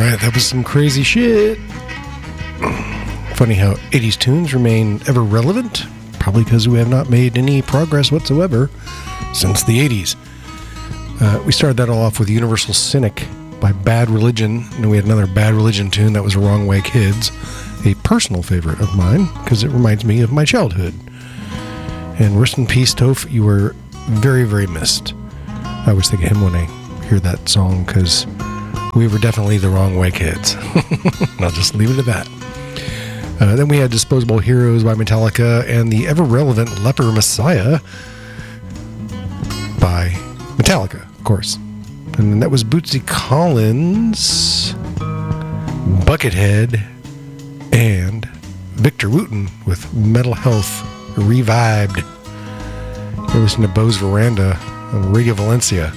Alright, that was some crazy shit. Funny how 80s tunes remain ever relevant. Probably because we have not made any progress whatsoever since the 80s. We started that all off with Universal Cynic by Bad Religion. And we had another Bad Religion tune that was Wrong Way Kids. A personal favorite of mine because it reminds me of my childhood. And rest in peace, Toph. You were very, very missed. I always think of him when I hear that song because we were definitely the wrong way kids. I'll just leave it at that. Then we had Disposable Heroes by Metallica and the ever-relevant Leper Messiah by Metallica, of course. And that was Bootsy Collins, Buckethead, and Victor Wooten with Mental Health Revived. You're listening to Bo's Veranda on Radio Valencia.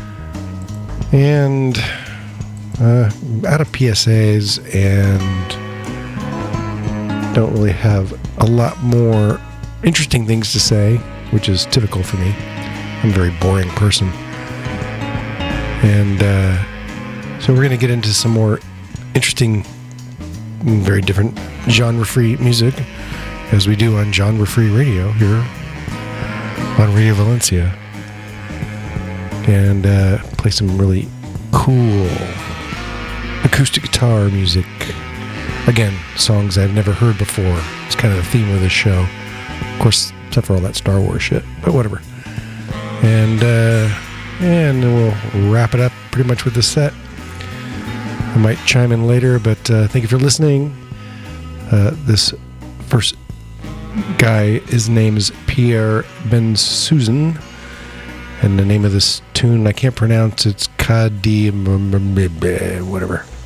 And out of PSAs and don't really have a lot more interesting things to say, which is typical for me. I'm a very boring person. And so we're going to get into some more interesting, very different genre-free music, as we do on genre-free radio here on Radio Valencia. And play some really cool acoustic guitar music. Again, songs I've never heard before. It's kind of the theme of this show. Of course, except for all that Star Wars shit, but whatever. And then we'll wrap it up pretty much with the set. I might chime in later, but thank you for listening. This first guy, his name is Pierre Bensusan, and the name of this tune I can't pronounce. It's Kadi whatever.